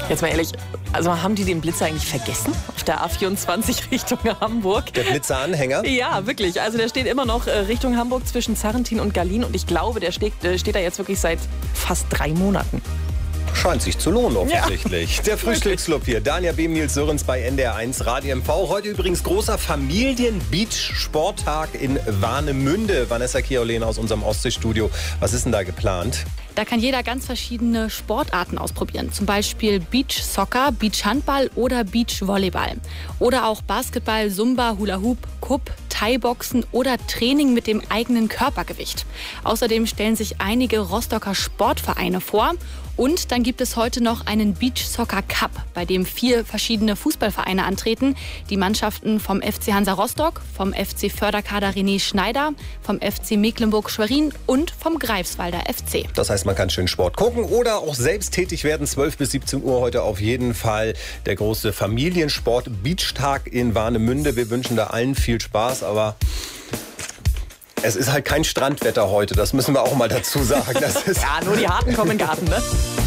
Jetzt mal ehrlich, also haben die den Blitzer eigentlich vergessen? Auf der A24 Richtung Hamburg. Der Blitzeranhänger? Ja, wirklich. Also der steht immer noch Richtung Hamburg zwischen Zarrentin und Gallien. Und ich glaube, der steht da jetzt wirklich seit fast 3 Monaten. Scheint sich zu lohnen offensichtlich. Ja. Der Frühstücksclub hier. Dania B. Nils Sörens bei NDR1 Radio MV. Heute übrigens großer Familien-Beach-Sporttag in Warnemünde. Vanessa Kierolen aus unserem Ostseestudio. Was ist denn da geplant? Da kann jeder ganz verschiedene Sportarten ausprobieren. Zum Beispiel Beach Soccer, Beach Handball oder Beach Volleyball. Oder auch Basketball, Zumba, Hula Hoop, Kupp, Thai-Boxen oder Training mit dem eigenen Körpergewicht. Außerdem stellen sich einige Rostocker Sportvereine vor. Und dann gibt es heute noch einen Beach Soccer Cup, bei dem 4 verschiedene Fußballvereine antreten. Die Mannschaften vom FC Hansa Rostock, vom FC Förderkader René Schneider, vom FC Mecklenburg-Schwerin und vom Greifswalder FC. Das heißt, man kann schön Sport gucken oder auch selbst tätig werden. 12 bis 17 Uhr heute auf jeden Fall der große Familiensport-Beach-Tag in Warnemünde. Wir wünschen da allen viel Spaß, aber es ist halt kein Strandwetter heute, das müssen wir auch mal dazu sagen. Ja, nur die Harten kommen in den Garten, ne?